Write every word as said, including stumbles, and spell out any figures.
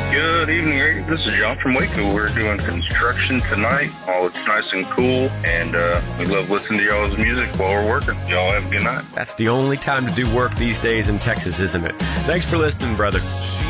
Good evening, Rick. This is John from Waco. We're doing construction tonight. Oh, it's nice and cool, and uh, we love listening to y'all's music while we're working. Y'all have a good night. That's the only time to do work these days in Texas, isn't it? Thanks for listening, brother.